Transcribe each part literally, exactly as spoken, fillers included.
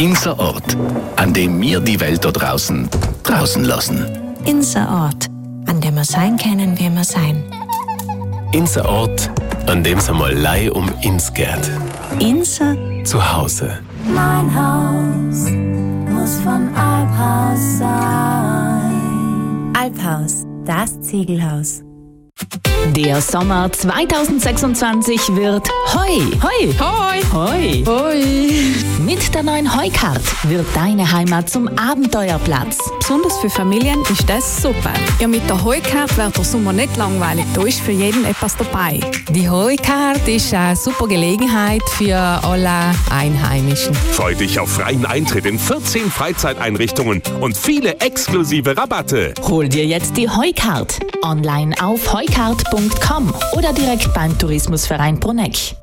Inser Ort, an dem wir die Welt da draußen draußen lassen. Inser Ort, an dem wir sein können, wie wir sein. Inser Ort, an dem es einmal Lei um ins geht. Inser zu Hause. Mein Haus muss von Alphaus sein. Alphaus, das Ziegelhaus. Der Sommer zweitausendsechsundzwanzig wird Heu. Heu. Hoi. Heu. Hoi. Mit der neuen Heu-Card wird deine Heimat zum Abenteuerplatz. Besonders für Familien ist das super. Ja, mit der Heu-Card wird der Sommer nicht langweilig. Da ist für jeden etwas dabei. Die Heu-Card ist eine super Gelegenheit für alle Einheimischen. Freu dich auf freien Eintritt in vierzehn Freizeiteinrichtungen und viele exklusive Rabatte. Hol dir jetzt die Heu-Card. Online auf heucard punkt com oder direkt beim Tourismusverein Bruneck.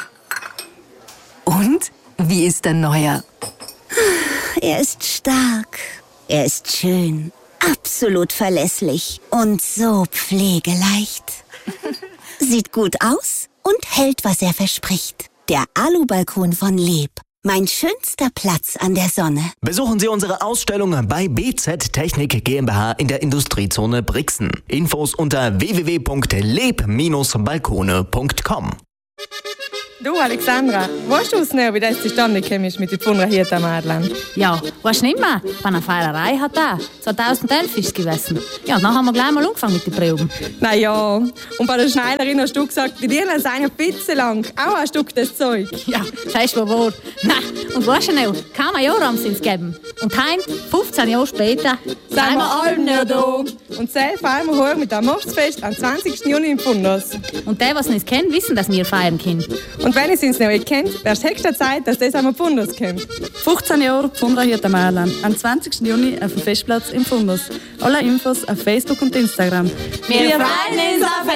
Und? Wie ist der Neuer? Er ist stark, er ist schön, absolut verlässlich und so pflegeleicht. Sieht gut aus und hält, was er verspricht. Der Alubalkon von Leb. Mein schönster Platz an der Sonne. Besuchen Sie unsere Ausstellung bei B Z Technik GmbH in der Industriezone Brixen. Infos unter w w w punkt leb Bindestrich balkone punkt com. Du, Alexandra, weißt du, schnell, wie das zustande gekommen ist mit den Pfundern hier am Mädchen? Ja, weißt du nicht mehr? Bei einer Feierei hat er. zweitausendelf ist es gewesen. Ja, und dann haben wir gleich mal angefangen mit den Proben. Na ja, und bei der Schneiderin hast du gesagt, die Dirnen seien ein bisschen lang. Auch ein Stück das Zeug. Ja, das ist wohl wahr. Nein, und weißt du noch, kaum ein Jahr haben sie es gegeben. Und heim, fünfzehn Jahre später, sind wir alle nicht da. Und selbst feiern wir heute mit dem Mostsfest am zwanzigsten Juni im Fundus. Und die, die es nicht kennen, wissen, dass wir feiern können. Und wenn ihr es noch nicht kennt, wäre es höchste Zeit, dass das am Fundus kommt. fünfzehn Jahre Pfundra hier am Märland. Am zwanzigsten Juni auf dem Festplatz im Fundus. Alle Infos auf Facebook und Instagram. Wir, Wir freuen uns auf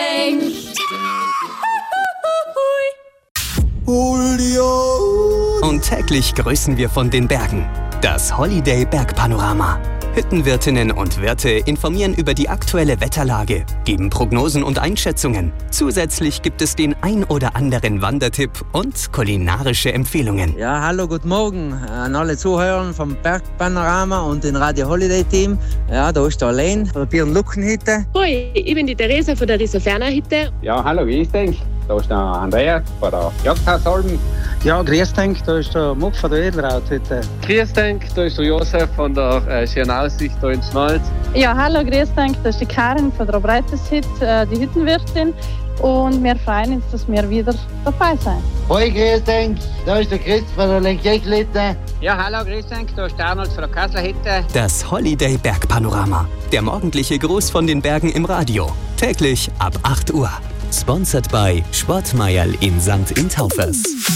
euch! Und täglich grüßen wir von den Bergen. Das Holiday Bergpanorama. Hüttenwirtinnen und Wirte informieren über die aktuelle Wetterlage, geben Prognosen und Einschätzungen. Zusätzlich gibt es den ein oder anderen Wandertipp und kulinarische Empfehlungen. Ja, hallo, guten Morgen an alle Zuhörer vom Bergpanorama und dem Radio Holiday Team. Ja, da ist der Alain von der Birn Luckenhütte. Hoi, ich bin die Theresa von der Risaferner Hütte. Ja, hallo, wie ist denn? Da ist der Andrea von der Jagdhaus-Alben. Ja, grüß dich, da ist der Muck von der Edelraut-Hütte. Grüß dich, da ist der Josef von der äh, schönen Aussicht hier in Schnald. Ja, hallo, grüß dich, das ist die Karin von der Breites-Hütte, äh, die Hüttenwirtin. Und wir freuen uns, dass wir wieder dabei sind. Hoi, grüß dich, da ist der Chris von der Lenkjächlite. Ja, hallo, grüß dich, da ist der Arnold von der Kassler-Hütte. Das Holiday Bergpanorama. Der morgendliche Gruß von den Bergen im Radio. Täglich ab acht Uhr. Sponsored by Sportmeierl in Sankt Intaufers.